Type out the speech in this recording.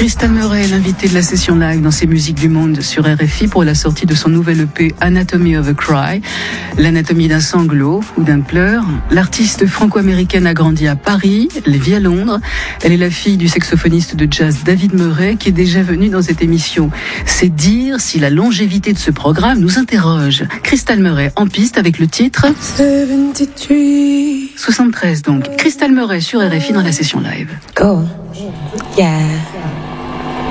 Crystal Murray est l'invité de la session live dans ses musiques du monde sur RFI pour la sortie de son nouvel EP Anatomy of a Cry, l'anatomie d'un sanglot ou d'un pleur. L'artiste franco-américaine a grandi à Paris, elle vit à Londres. Elle est la fille du saxophoniste de jazz David Murray qui est déjà venu dans cette émission. C'est dire si la longévité de ce programme nous interroge. Crystal Murray en piste avec le titre 73 donc. Crystal Murray sur RFI dans la session live. Go. Yeah.